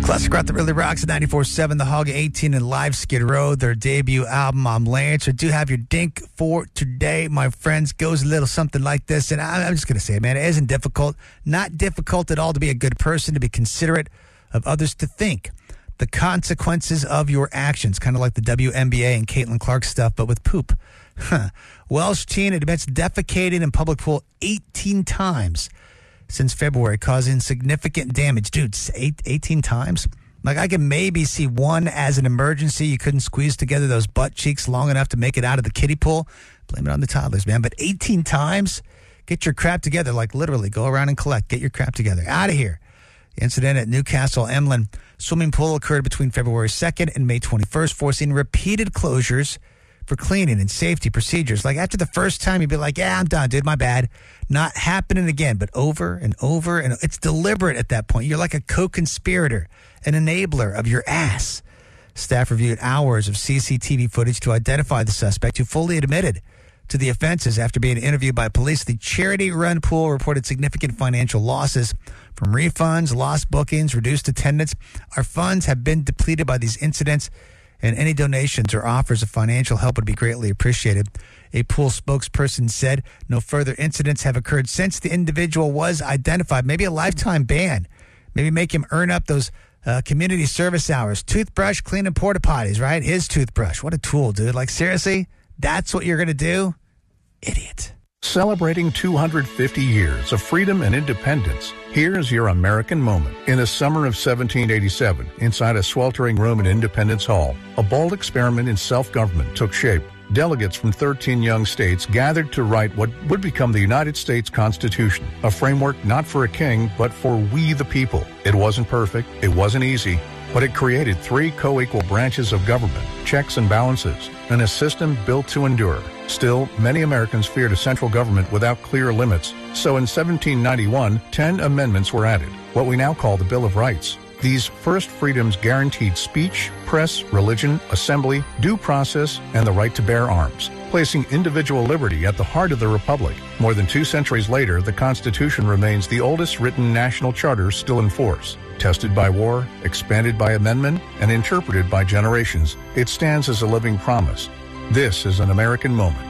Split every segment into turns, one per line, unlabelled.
Classic rock that really rocks at 94.7 The Hog, 18 and Live Skid Row, their debut album, I'm Lance. I do have your dink for today, my friends. Goes a little something like this, and I'm just going to say, man, it isn't difficult. Not difficult at all to be a good person, to be considerate of others, to think the consequences of your actions, kind of like the WNBA and Caitlin Clark stuff, but with poop. Welsh teen admits defecating in public pool 18 times since February, causing significant damage. Dude, 18 times? Like, I can maybe see one as an emergency. You couldn't squeeze together those butt cheeks long enough to make it out of the kiddie pool. Blame it on the toddlers, man. But 18 times? Get your crap together. Like, literally, go around and collect. Get your crap together. Out of here. The incident at Newcastle Emlyn swimming pool occurred between February 2nd and May 21st, forcing repeated closures for cleaning and safety procedures. Like, after the first time, you'd be like, yeah, I'm done, dude, my bad. Not happening again, but over and over. And it's deliberate at that point. You're like a co-conspirator, an enabler of your ass. Staff reviewed hours of CCTV footage to identify the suspect, who fully admitted to the offenses after being interviewed by police. The charity-run pool reported significant financial losses from refunds, lost bookings, reduced attendance. Our funds have been depleted by these incidents, and any donations or offers of financial help would be greatly appreciated. A pool spokesperson said no further incidents have occurred since the individual was identified. Maybe a lifetime ban. Maybe make him earn up those community service hours. Toothbrush, cleaning porta potties, right? His toothbrush. What a tool, dude. Like, seriously? That's what you're going to do? Idiot.
Celebrating 250 years of freedom and independence. Here's your American moment. In the summer of 1787, inside a sweltering room in Independence Hall, a bold experiment in self-government took shape. Delegates from 13 young states gathered to write what would become the United States Constitution, a framework not for a king, but for we the people. It wasn't perfect, it wasn't easy, but it created three co-equal branches of government, checks and balances, and a system built to endure. Still, many Americans feared a central government without clear limits. So in 1791, 10 amendments were added, what we now call the Bill of Rights. These first freedoms guaranteed speech, press, religion, assembly, due process, and the right to bear arms, placing individual liberty at the heart of the Republic. More than 2 centuries later, the Constitution remains the oldest written national charter still in force. Tested by war, expanded by amendment, and interpreted by generations, it stands as a living promise. This is an American moment.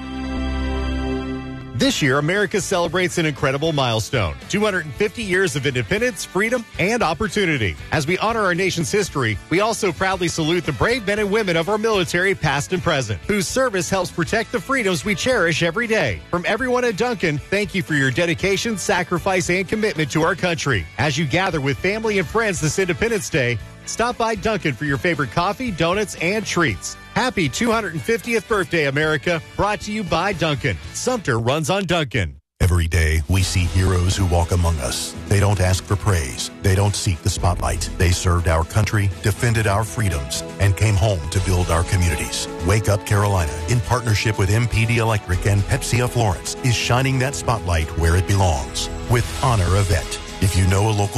This year, America celebrates an incredible milestone: 250 years of independence, freedom, and opportunity. As we honor our nation's history, we also proudly salute the brave men and women of our military, past and present, whose service helps protect the freedoms we cherish every day. From everyone at Dunkin', thank you for your dedication, sacrifice, and commitment to our country. As you gather with family and friends this Independence Day, stop by Dunkin' for your favorite coffee, donuts, and treats. Happy 250th birthday, America. Brought to you by Dunkin'. Sumter runs on Dunkin'.
Every day, we see heroes who walk among us. They don't ask for praise. They don't seek the spotlight. They served our country, defended our freedoms, and came home to build our communities. Wake Up Carolina, in partnership with MPD Electric and Pepsi of Florence, is shining that spotlight where it belongs with Honor a Vet. If you know a local